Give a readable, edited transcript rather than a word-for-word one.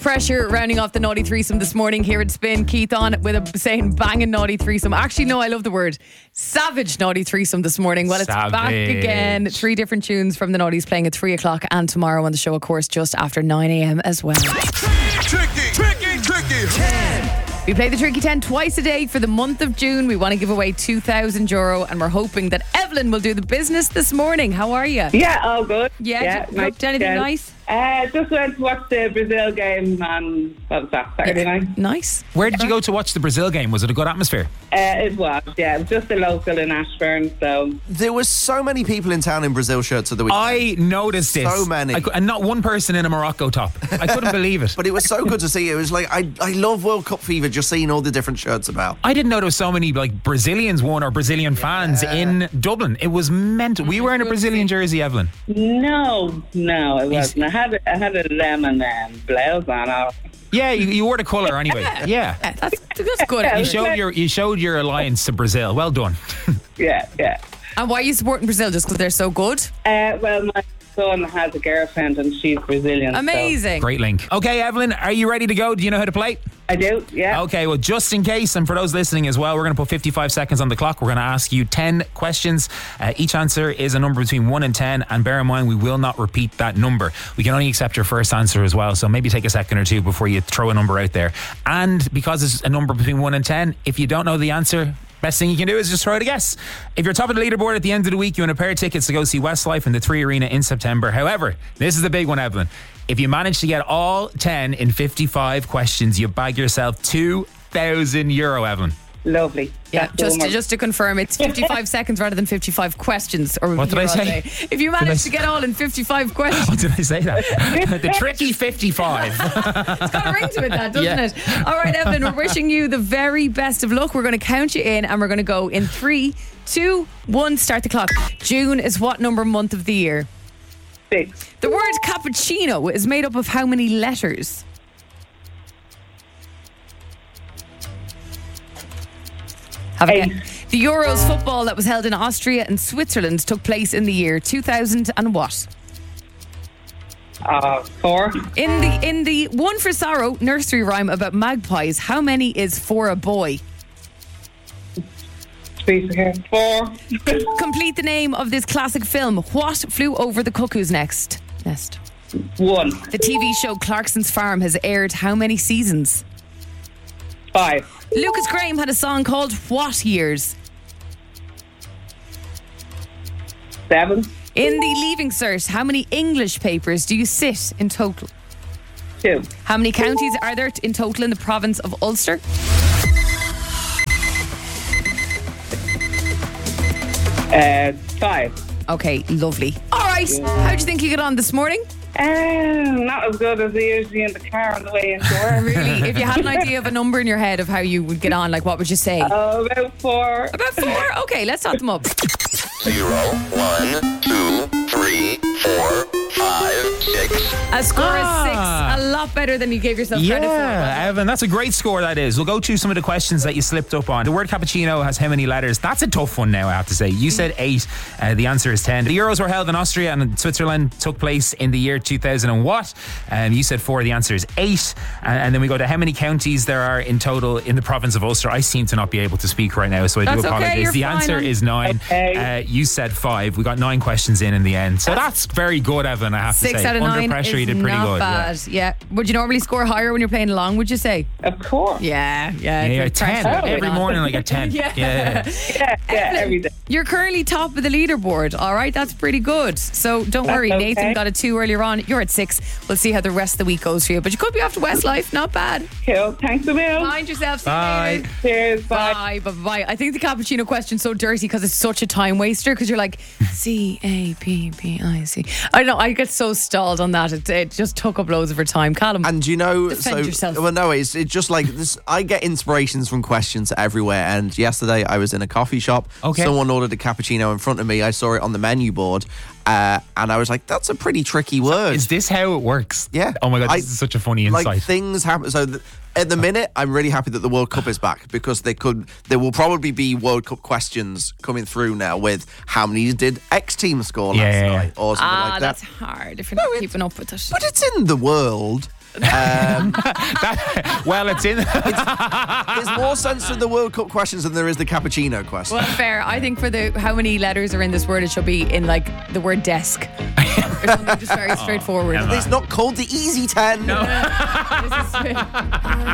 Pressure rounding off the naughty threesome this morning here at Spin. Keith on with a saying banging naughty threesome. Actually, no, I love the word savage naughty threesome this morning. Well, it's back again. 3 different tunes from the naughties playing at 3 o'clock and tomorrow on the show, of course, just after 9 a.m. as well. Tricky 10. We play the Tricky 10 twice a day for the month of June. We want to give away €2,000 and we're hoping that Evelyn will do the business this morning. How are you? Yeah, all good. Yeah, nice. anything nice? Just went to watch the Brazil game on Saturday night. Nice. Where did you go to watch the Brazil game? Was it a good atmosphere? It was, yeah. It was just a local in Ashburn, so... There were so many people in town in Brazil shirts at the weekend. I noticed this. So many. And not one person in a Morocco top. I couldn't believe it. But it was so good to see. It was like, I love World Cup fever, just seeing all the different shirts about. I didn't know there was so many like Brazilians won or Brazilian fans in Dublin. It was mental. Were you wearing a Brazilian jersey, Evelyn? No, it wasn't. I had a lemon blouse on. Yeah, you wore the colour anyway. Yeah. That's good. You showed your alliance to Brazil. Well done. Yeah. And why are you supporting Brazil? Just because they're so good? Well, my son has a girlfriend and she's Brazilian. Amazing. Great link. Okay, Evelyn, are you ready to go? Do you know how to play? I do, yeah. Okay, well, just in case, and for those listening as well, we're going to put 55 seconds on the clock. We're going to ask you 10 questions. Each answer is a number between 1 and 10, and bear in mind, we will not repeat that number. We can only accept your first answer as well, so maybe take a second or two before you throw a number out there. And because it's a number between 1 and 10, if you don't know the answer, best thing you can do is just throw out a guess. If you're top of the leaderboard at the end of the week, you win a pair of tickets to go see Westlife in the 3 Arena in September. However, this is the big one, Evelyn. If you manage to get all 10 in 55 questions, you bag yourself €2,000, Evelyn. Lovely. Yeah, just to confirm, it's 55 seconds rather than 55 questions. Or what did I say? If you manage to get all in 55 questions. What did I say that? The tricky 55. It's got a ring to it, that, doesn't it? All right, Evelyn, we're wishing you the very best of luck. We're going to count you in and we're going to go in 3, 2, 1, start the clock. June is what number month of the year? 6. The word cappuccino is made up of how many letters? Have a guess. The Euros football that was held in Austria and Switzerland took place in the year 2000 and what? 4. In the One for Sorrow nursery rhyme about magpies, how many is for a boy? 4. Complete the name of this classic film. What flew over the cuckoo's nest? 1. The TV show Clarkson's Farm has aired how many seasons? 5. Lucas Graham had a song called what years? 7. In the Leaving Cert, how many English papers do you sit in total? 2. How many counties are there in total in the province of Ulster? 5. Okay, lovely. All right, how do you think you got on this morning? Not as good as usually in the car on the way into work. Really? If you had an idea of a number in your head of how you would get on, like what would you say? About 4. About 4? Okay, let's add them up. 0, 1, 2, 3, 4, 5, 6. A score is 6. A lot better than you gave yourself credit for. Yeah, Evan, that's a great score, that is. We'll go through some of the questions that you slipped up on. The word cappuccino has how many letters? That's a tough one now, I have to say. You said 8. The answer is 10. The Euros were held in Austria and Switzerland took place in the year 2000 and what? You said 4. The answer is 8. And then we go to how many counties there are in total in the province of Ulster. I seem to not be able to speak right now, so I do apologise. Okay, the answer is 9. Okay. You said 5. We got 9 questions in the end. So that's very good, Evan, I have to say. 6 out of 9 Under pressure, you is did pretty not good. bad. Yeah. Would you normally score higher when you're playing along, would you say? Of course. Yeah. Yeah, 10. Every morning I get 10. Yeah. Yeah, every day. You're currently top of the leaderboard, all right? That's pretty good. So don't worry, okay. Nathan got a 2 earlier on. You're at 6. We'll see how the rest of the week goes for you. But you could be off to Westlife. Not bad. Cool. Thanks a million. Mind yourself. See you Bye. later. Cheers. Bye. Bye. I think the cappuccino question's so dirty because it's such a time waster because you're like CAPPIC. I don't know. I get so stalled on that. It just took up loads of her time. Callum. And you know, Defend yourself. well, no, it's just like this. I get inspirations from questions everywhere. And yesterday I was in a coffee shop. Okay. Someone ordered a cappuccino in front of me. I saw it on the menu board. And I was like, that's a pretty tricky word. Is this how it works? Yeah. Oh my God, this is such a funny insight. Like things happen. So at the minute, I'm really happy that the World Cup is back because there will probably be World Cup questions coming through now with how many did X team score last night or something like that. That's hard if you're not keeping up with it. But it's in the world. Well, it's in. There's more sense to the World Cup questions than there is the cappuccino question. Well, fair. I think for the how many letters are in this word, it should be in like the word desk. Or something just very straightforward. It's not called the Easy 10. This is